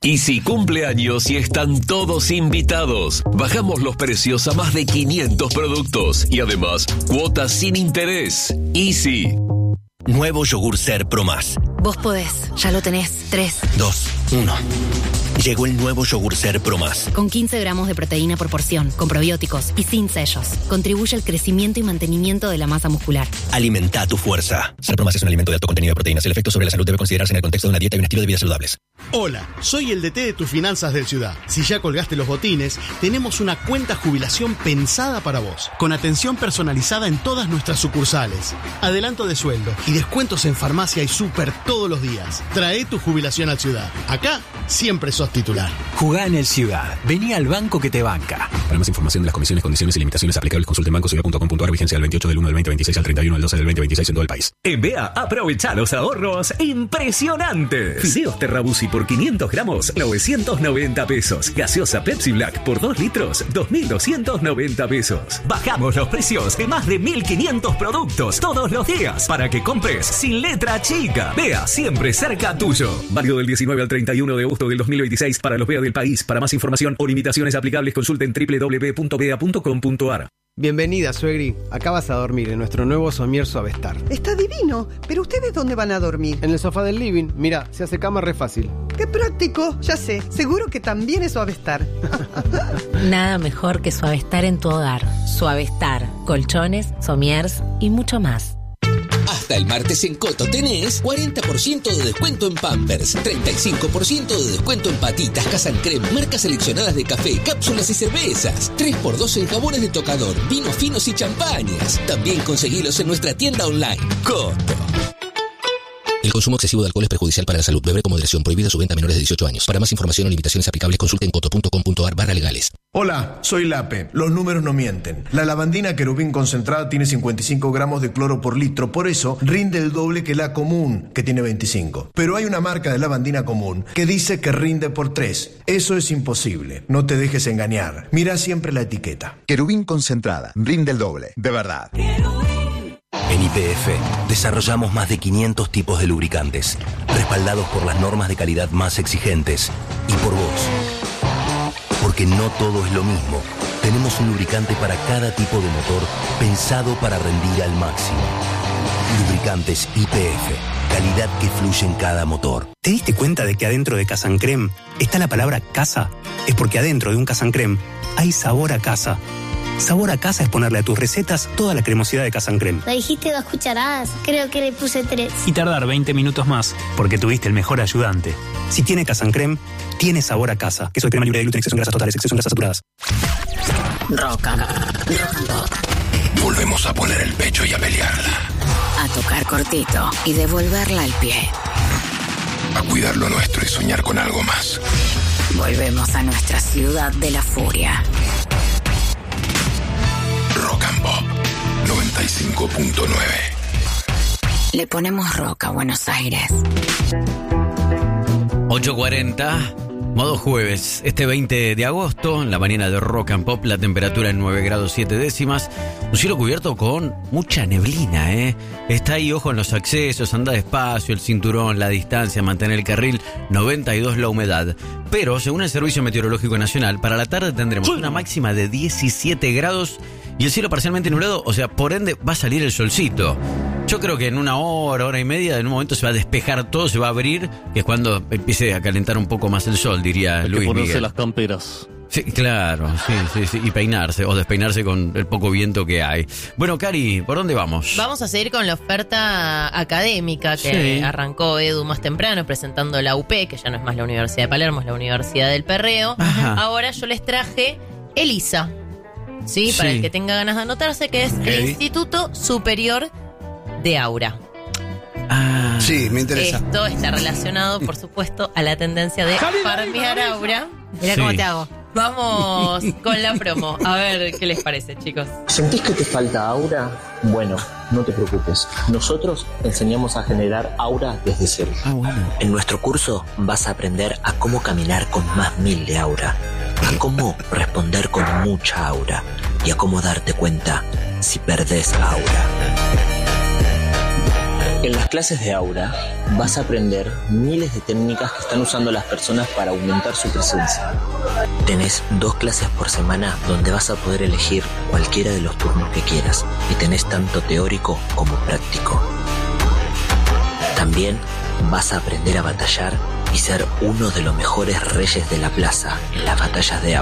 Easy cumpleaños y están todos invitados. Bajamos los precios a más de 500 productos y además cuotas sin interés. Easy. Nuevo yogur Ser Pro Más. Vos podés, ya lo tenés. 3, 2, 1. Llegó el nuevo yogur Ser Pro Más. Con 15 gramos de proteína por porción, con probióticos y sin sellos. Contribuye al crecimiento y mantenimiento de la masa muscular. Alimenta tu fuerza. Ser Pro Más es un alimento de alto contenido de proteínas. El efecto sobre la salud debe considerarse en el contexto de una dieta y un estilo de vida saludables. Hola, soy el DT de tus finanzas del Ciudad. Si ya colgaste los botines, tenemos una cuenta jubilación pensada para vos, con atención personalizada en todas nuestras sucursales, adelanto de sueldo y descuentos en farmacia y súper todos los días. Trae tu jubilación al Ciudad. Acá siempre sos titular. Jugá en el Ciudad. Vení al banco que te banca. Para más información de las condiciones, condiciones y limitaciones aplicables, consulte en bancociudad.com.ar. Vigencia del 28 del 1 del 2026 al 31 del 12 del 2026 en todo el país. En BEA aprovecha los ahorros impresionantes. Fideos Terrabusi por 500 gramos, 990 pesos. Gaseosa Pepsi Black por 2 litros, 2.290 pesos. Bajamos los precios de más de 1.500 productos todos los días para que compres sin letra chica. BEA siempre cerca tuyo. Válido del 19 al 31 de agosto del 2026 para los BEA del país. Para más información o limitaciones aplicables, consulten www.bea.com.ar. Bienvenida, suegri. Acá vas a dormir en nuestro nuevo somier Suavestar. Está divino, pero ¿ustedes dónde van a dormir? En el sofá del living. Mira, se hace cama re fácil. ¡Qué práctico! Ya sé, seguro que también es Suavestar. Nada mejor que Suavestar en tu hogar. Suavestar, colchones, somiers y mucho más. Hasta el martes en Coto tenés 40% de descuento en Pampers, 35% de descuento en patitas, Casan Creme, marcas seleccionadas de café, cápsulas y cervezas, 3x2 en jabones de tocador, vinos finos y champañas. También conseguilos en nuestra tienda online. Coto. El consumo excesivo de alcohol es perjudicial para la salud. Beber con moderación. Prohibida su venta a menores de 18 años. Para más información o limitaciones aplicables, consulte en coto.com.ar/legales. Hola, soy Lape. Los números no mienten. La lavandina Querubín concentrada tiene 55 gramos de cloro por litro. Por eso rinde el doble que la común, que tiene 25. Pero hay una marca de lavandina común que dice que rinde por 3. Eso es imposible. No te dejes engañar. Mira siempre la etiqueta. Querubín concentrada. Rinde el doble. De verdad. En YPF desarrollamos más de 500 tipos de lubricantes, respaldados por las normas de calidad más exigentes y por vos. Porque no todo es lo mismo. Tenemos un lubricante para cada tipo de motor pensado para rendir al máximo. Lubricantes YPF, calidad que fluye en cada motor. ¿Te diste cuenta de que adentro de Casan Creme está la palabra casa? Es porque adentro de un Casan Creme hay sabor a casa. Sabor a casa es ponerle a tus recetas toda la cremosidad de Casan Creme. Me dijiste 2 cucharadas, creo que le puse 3. Y tardar 20 minutos más, porque tuviste el mejor ayudante. Si tiene Casan Creme, tiene sabor a casa. Queso de crema libre de gluten, exceso en grasas totales, exceso en grasas saturadas. Rock and Pop. Volvemos a poner el pecho y a pelearla. A tocar cortito y devolverla al pie. A cuidar lo nuestro y soñar con algo más. Volvemos a nuestra ciudad de la furia. Rock and Pop 95.9. Le ponemos rock a Buenos Aires. 8:40, modo jueves, este 20 de agosto, en la mañana de Rock and Pop, la temperatura en 9 grados 7 décimas, un cielo cubierto con mucha neblina, Está ahí, ojo en los accesos, anda despacio, el cinturón, la distancia, mantener el carril, 92 la humedad. Pero, según el Servicio Meteorológico Nacional, para la tarde tendremos una máxima de 17 grados y el cielo parcialmente nublado, o sea, por ende va a salir el solcito. Yo creo que en una hora y media, en un momento se va a despejar todo, se va a abrir, que es cuando empiece a calentar un poco más el sol, diría Luis Miguel. Hay que ponerse las camperas. Sí, claro, sí, y peinarse o despeinarse con el poco viento que hay. Bueno, Cari, ¿por dónde vamos? Vamos a seguir con la oferta académica que arrancó Edu más temprano presentando la UP, que ya no es más la Universidad de Palermo, es la Universidad del Perreo. Ajá. Ahora yo les traje el ISA, ¿sí? Para el que tenga ganas de anotarse, que es el Instituto Superior de Aura. Sí, me interesa. Esto está relacionado, por supuesto, a la tendencia de farmear aura. Mira cómo te hago. Vamos con la promo. A ver qué les parece, chicos. ¿Sentís que te falta aura? Bueno, no te preocupes. Nosotros enseñamos a generar aura desde cero. En nuestro curso vas a aprender a cómo caminar con más 1000 de aura, a cómo responder con mucha aura y a cómo darte cuenta si perdés aura. En las clases de Aura vas a aprender miles de técnicas que están usando las personas para aumentar su presencia. Tenés 2 clases por semana donde vas a poder elegir cualquiera de los turnos que quieras y tenés tanto teórico como práctico. También vas a aprender a batallar y ser uno de los mejores reyes de la plaza en las batallas de Aura.